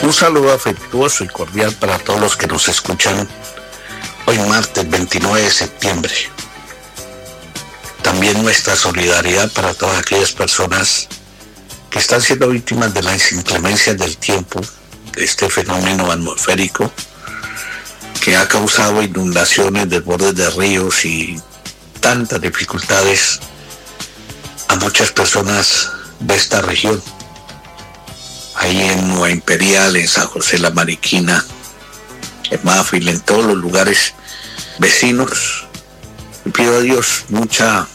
Un saludo afectuoso y cordial para todos los que nos escuchan hoy martes 29 de septiembre. También nuestra solidaridad para todas aquellas personas que están siendo víctimas de las inclemencias del tiempo, de este fenómeno atmosférico que ha causado inundaciones, desbordes de ríos y tantas dificultades a muchas personas de esta región. Ahí en Nueva Imperial, en San José La Mariquina, en Mafil, en todos los lugares vecinos. Y pido a Dios mucha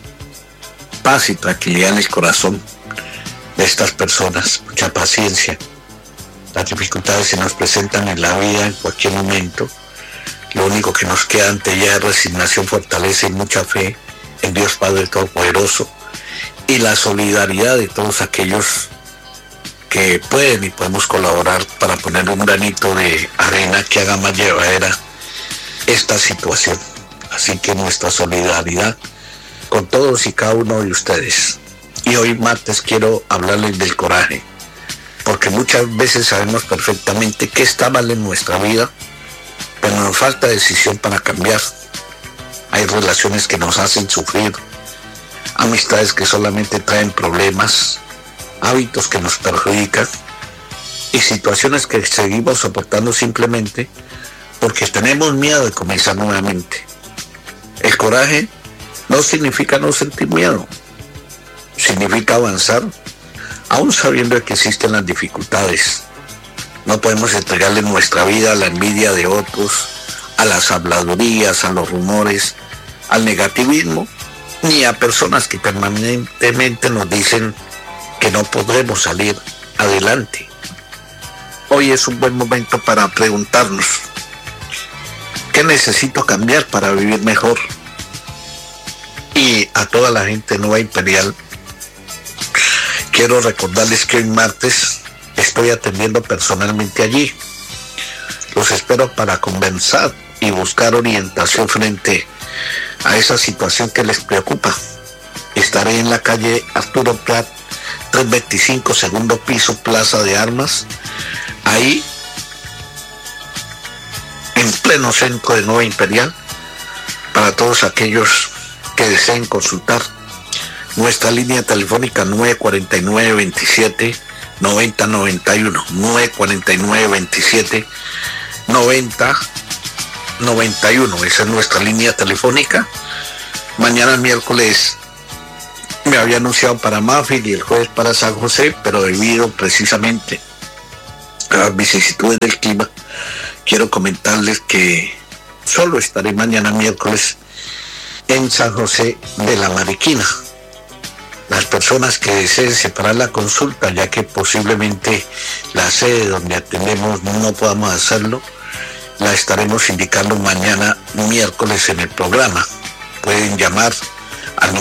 paz y tranquilidad en el corazón de estas personas, mucha paciencia. Las dificultades se nos presentan en la vida en cualquier momento. Lo único que nos queda ante ella es resignación, fortaleza y mucha fe en Dios Padre Todopoderoso y la solidaridad de todos aquellos que pueden y podemos colaborar para poner un granito de arena que haga más llevadera esta situación. Así que nuestra solidaridad con todos y cada uno de ustedes. Y hoy martes quiero hablarles del coraje, porque muchas veces sabemos perfectamente qué está mal en nuestra vida, pero nos falta decisión para cambiar. Hay relaciones que nos hacen sufrir, amistades que solamente traen problemas, hábitos que nos perjudican y situaciones que seguimos soportando simplemente porque tenemos miedo de comenzar nuevamente. El coraje no significa no sentir miedo, significa avanzar aún sabiendo que existen las dificultades. No podemos entregarle nuestra vida a la envidia de otros, a las habladurías, a los rumores, al negativismo, ni a personas que permanentemente nos dicen que no podremos salir adelante. Hoy es un buen momento para preguntarnos, ¿qué necesito cambiar para vivir mejor? Y a toda la gente de Nueva Imperial, quiero recordarles que hoy martes estoy atendiendo personalmente allí. Los espero para conversar y buscar orientación frente a esa situación que les preocupa. Estaré en la calle Arturo Prat, 325, segundo piso, Plaza de Armas, ahí en pleno centro de Nueva Imperial, para todos aquellos que deseen consultar. Nuestra línea telefónica 949-27 9091, 949-27 9091, esa es nuestra línea telefónica. Mañana miércoles me había anunciado para Mafil y el jueves para San José, pero debido precisamente a las vicisitudes del clima, quiero comentarles que solo estaré mañana miércoles en San José de La Mariquina. Las personas que deseen separar la consulta, ya que posiblemente la sede donde atendemos no podamos hacerlo, la estaremos indicando mañana miércoles en el programa. Pueden llamar al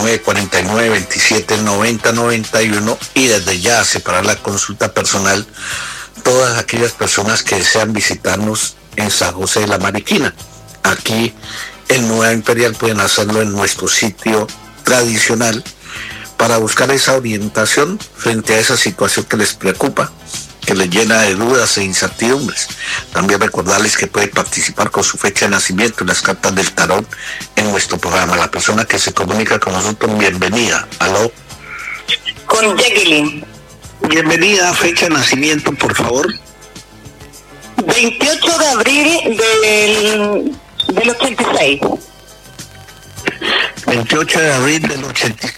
949-27-9091 y desde ya separar la consulta personal todas aquellas personas que desean visitarnos en San José de La Mariquina. Aquí en Nueva Imperial pueden hacerlo en nuestro sitio tradicional para buscar esa orientación frente a esa situación que les preocupa, que les llena de dudas e incertidumbres. También recordarles que pueden participar con su fecha de nacimiento en las cartas del tarot en nuestro programa. La persona que se comunica con nosotros, bienvenida. ¿Aló? Con Jacqueline. Bienvenida, fecha de nacimiento, por favor. 28 de abril del 86. 28 de abril del 86.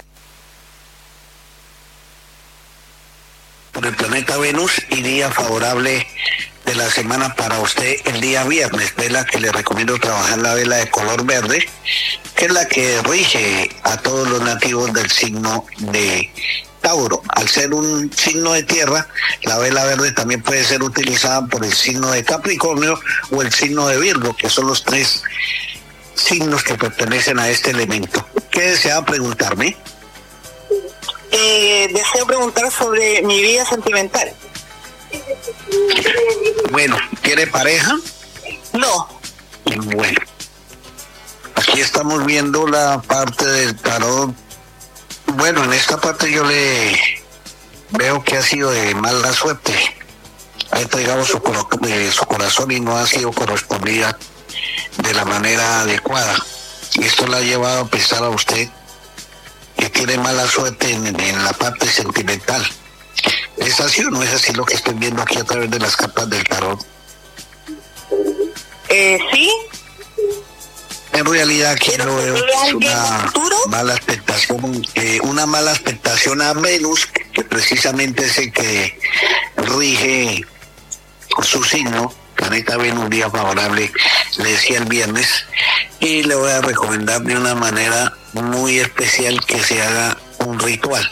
Por el planeta Venus y día favorable de la semana para usted el día viernes, vela que le recomiendo trabajar la vela de color verde, que es la que rige a todos los nativos del signo de Tauro. Al ser un signo de tierra, la vela verde también puede ser utilizada por el signo de Capricornio o el signo de Virgo, que son los tres signos que pertenecen a este elemento. ¿Qué desea preguntarme? Deseo preguntar sobre mi vida sentimental. Bueno, ¿tiene pareja? No. Bueno, aquí estamos viendo la parte del tarot. Bueno, en esta parte yo le veo que ha sido de mala suerte. ha entregado su corazón y no ha sido correspondida de la manera adecuada. Y esto la ha llevado a pensar a usted que tiene mala suerte en la parte sentimental. ¿Es así o no es así lo que estoy viendo aquí a través de las cartas del tarot? Sí. En realidad aquí no veo una mala expectación a Venus, que precisamente es el que rige su signo, planeta Venus, día favorable, le decía el viernes, y le voy a recomendar de una manera muy especial que se haga un ritual.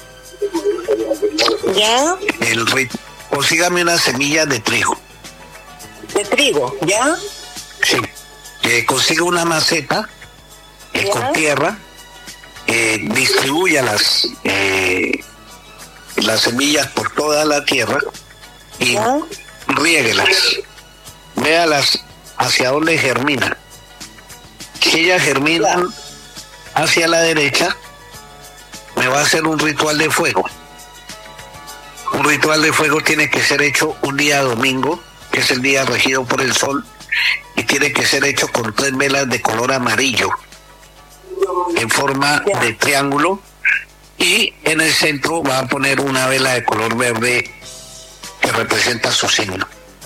¿Ya? Consígame una semilla de trigo. ¿De trigo? ¿Ya? Sí. Consiga una maceta con tierra, distribuya las semillas por toda la tierra y riéguelas. Véalas hacia dónde germinan. Si ellas germinan hacia la derecha, me va a hacer un ritual de fuego. Un ritual de fuego tiene que ser hecho un día domingo, que es el día regido por el sol, y tiene que ser hecho con 3 velas de color amarillo en forma de triángulo, y en el centro va a poner una vela de color verde que representa su signo.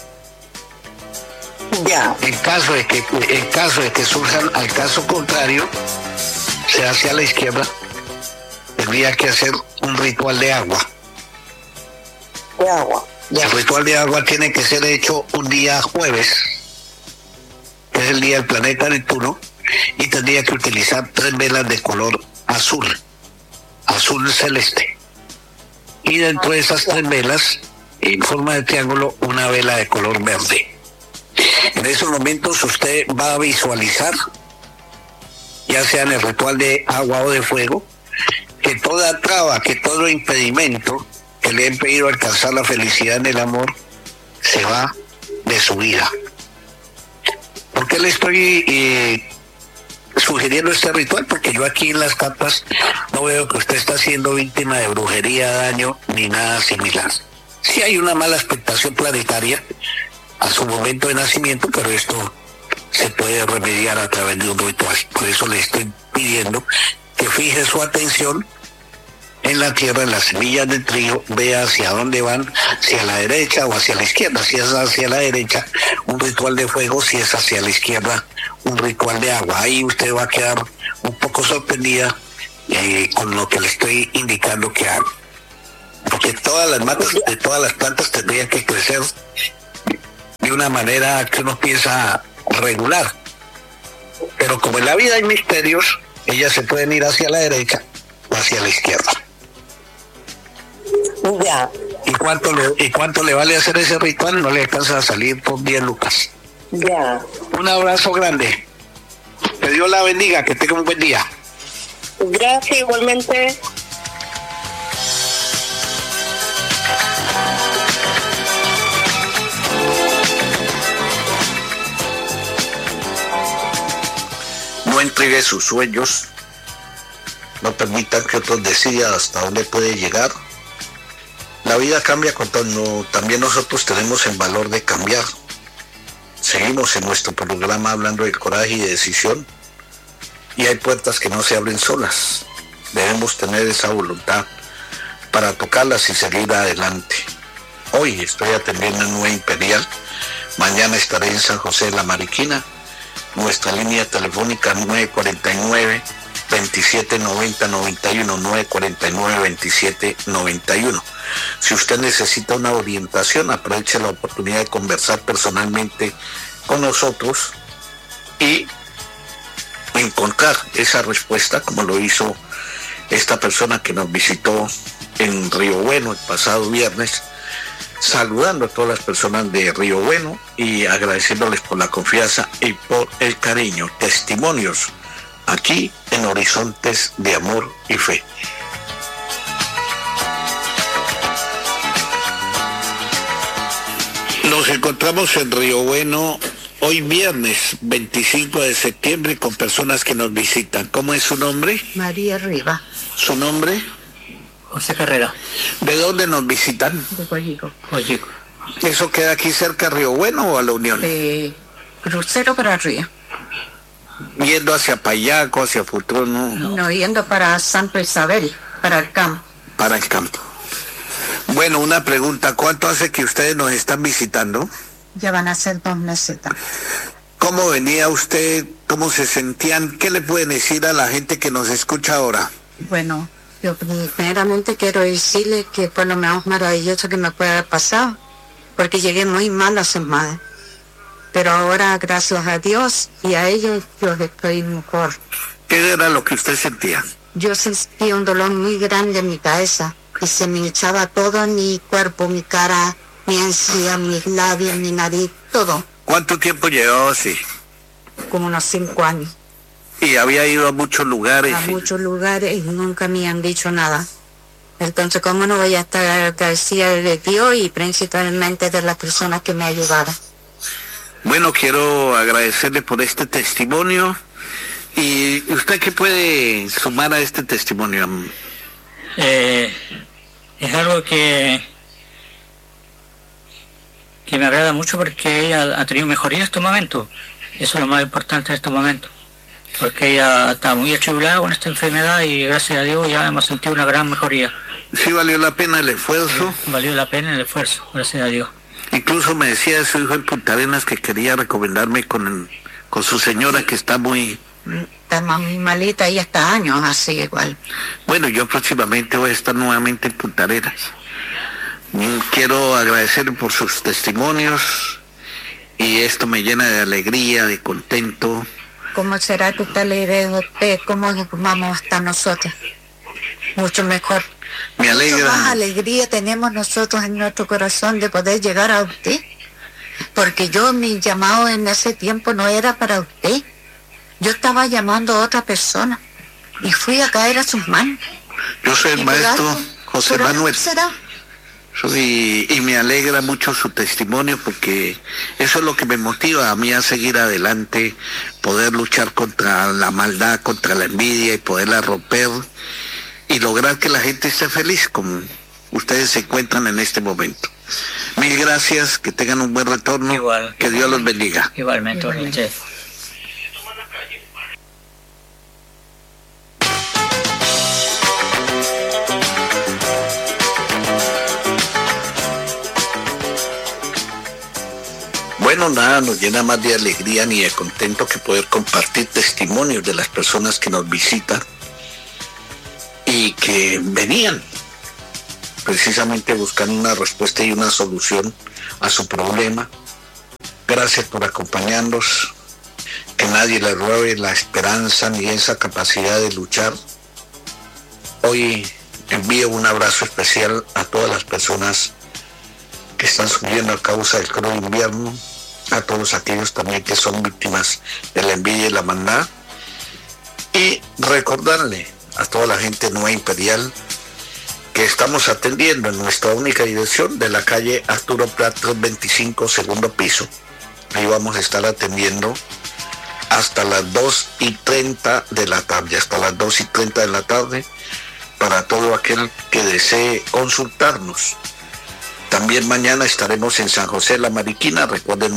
Ya. En caso de que surjan, al caso contrario, se hace a la izquierda, tendría que hacer un ritual de agua. De agua. El ritual de agua tiene que ser hecho un día jueves, que es el día del planeta Neptuno, y tendría que utilizar 3 velas de color azul celeste. Y dentro de esas 3 velas, en forma de triángulo, una vela de color verde. En esos momentos usted va a visualizar, ya sea en el ritual de agua o de fuego, que toda traba, que todo impedimento que le ha impedido alcanzar la felicidad en el amor se va de su vida. ¿Por qué le estoy sugiriendo este ritual? Porque yo aquí en las cartas no veo que usted está siendo víctima de brujería, daño, ni nada similar. Sí hay una mala expectación planetaria a su momento de nacimiento, pero esto se puede remediar a través de un ritual. Por eso le estoy pidiendo que fije su atención en la tierra, en las semillas de trigo, vea hacia dónde van, hacia la derecha o hacia la izquierda. Si es hacia la derecha, un ritual de fuego; si es hacia la izquierda, un ritual de agua. Ahí usted va a quedar un poco sorprendida con lo que le estoy indicando que haga. Porque todas las matas de todas las plantas tendrían que crecer de una manera que uno piensa regular. Pero como en la vida hay misterios, ellas se pueden ir hacia la derecha o hacia la izquierda. Ya. ¿Y cuánto le vale hacer ese ritual? No le alcanza a salir por 10 lucas. Ya. Un abrazo grande. Que Dios la bendiga, que tenga un buen día. Gracias, igualmente. No entregue sus sueños. No permitan que otros decidan hasta dónde puede llegar. La vida cambia cuando también nosotros tenemos el valor de cambiar. Seguimos en nuestro programa hablando de coraje y de decisión. Y hay puertas que no se abren solas. Debemos tener esa voluntad para tocarlas y seguir adelante. Hoy estoy atendiendo en Nueva Imperial. Mañana estaré en San José de la Mariquina. Nuestra línea telefónica 949-2790-91, 949-2791. Si usted necesita una orientación, aproveche la oportunidad de conversar personalmente con nosotros y encontrar esa respuesta, como lo hizo esta persona que nos visitó en Río Bueno el pasado viernes, saludando a todas las personas de Río Bueno y agradeciéndoles por la confianza y por el cariño. Testimonios aquí en Horizontes de Amor y Fe. Nos encontramos en Río Bueno hoy viernes 25 de septiembre con personas que nos visitan. ¿Cómo es su nombre? María Riva. ¿Su nombre? José Carrera. ¿De dónde nos visitan? De Coyico. ¿Eso queda aquí cerca a Río Bueno o a La Unión? Crucero para arriba. Yendo hacia Payaco, hacia Futuro, ¿no? No, yendo para Santa Isabel, para el campo. Para el campo. Bueno, una pregunta, ¿cuánto hace que ustedes nos están visitando? Ya van a ser 2 meses. ¿Cómo venía usted? ¿Cómo se sentían? ¿Qué le pueden decir a la gente que nos escucha ahora? Bueno, yo primeramente quiero decirle que fue lo más maravilloso que me puede haber pasado, porque llegué muy mal a ser madre. Pero ahora, gracias a Dios y a ellos, yo estoy mejor. ¿Qué era lo que usted sentía? Yo sentía un dolor muy grande en mi cabeza y se me hinchaba todo en mi cuerpo, mi cara, mi encía, mis labios, mi nariz, todo. ¿Cuánto tiempo llevaba así? Como unos 5 años. Y había ido a muchos lugares. A muchos lugares y nunca me han dicho nada. Entonces, ¿cómo no voy a estar agradecida de Dios y principalmente de las personas que me ayudaron? Bueno, quiero agradecerle por este testimonio. ¿Y usted qué puede sumar a este testimonio? Es algo que me agrada mucho porque ella ha tenido mejoría en estos momentos. Eso es lo más importante en estos momentos. Porque ella está muy atribulada con esta enfermedad y gracias a Dios ya hemos sentido una gran mejoría. ¿Sí valió la pena el esfuerzo? Sí, valió la pena el esfuerzo, gracias a Dios. Incluso me decía su hijo en Punta Arenas que quería recomendarme con su señora que está muy... Está muy malita y hasta años así igual. Bueno, yo próximamente voy a estar nuevamente en Punta Arenas. Quiero agradecerle por sus testimonios y esto me llena de alegría, de contento. ¿Cómo será que usted le diré a usted? ¿Cómo vamos a estar nosotros? Mucho mejor. Me alegra. Mucho más alegría tenemos nosotros en nuestro corazón de poder llegar a usted. Porque mi llamado en ese tiempo no era para usted. Yo estaba llamando a otra persona y fui a caer a sus manos. Yo soy el maestro José Manuel. ¿Será? Y me alegra mucho su testimonio porque eso es lo que me motiva a mí a seguir adelante, poder luchar contra la maldad, contra la envidia y poderla romper y lograr que la gente esté feliz como ustedes se encuentran en este momento. Mil gracias, que tengan un buen retorno. Igual, que Dios los bendiga. Igualmente. Bueno, nada nos llena más de alegría ni de contento que poder compartir testimonios de las personas que nos visitan y que venían precisamente buscando una respuesta y una solución a su problema. Gracias por acompañarnos, que nadie le robe la esperanza ni esa capacidad de luchar. Hoy envío un abrazo especial a todas las personas que están sufriendo a causa del crudo invierno, a todos aquellos también que son víctimas de la envidia y la maldad, y recordarle a toda la gente Nueva Imperial que estamos atendiendo en nuestra única dirección de la calle Arturo Prat 325, segundo piso. Ahí vamos a estar atendiendo hasta las 2:30 de la tarde, hasta las 2:30 de la tarde, para todo aquel que desee consultarnos. También mañana estaremos en San José La Mariquina, recuerden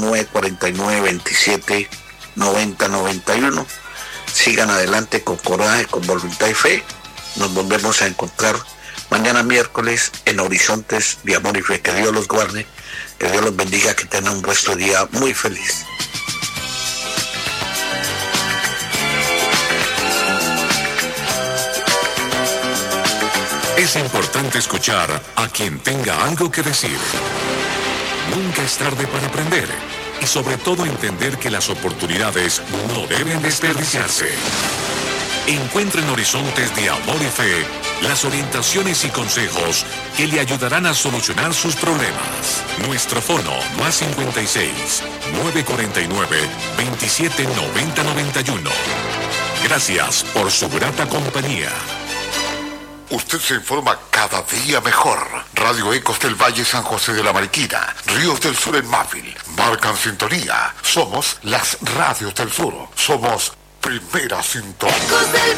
949-27-90-91. Sigan adelante con coraje, con voluntad y fe. Nos volvemos a encontrar mañana miércoles en Horizontes de Amor y Fe. Que Dios los guarde, que Dios los bendiga, que tengan un resto de día muy feliz. Es importante escuchar a quien tenga algo que decir. Nunca es tarde para aprender y sobre todo entender que las oportunidades no deben desperdiciarse. Encuentre en Horizontes de Amor y Fe las orientaciones y consejos que le ayudarán a solucionar sus problemas. Nuestro fono +56 949 279091. Gracias por su grata compañía. Usted se informa cada día mejor. Radio Ecos del Valle San José de la Mariquina, Ríos del Sur en Mávil, marcan sintonía. Somos las radios del sur. Somos Primera Sintonía.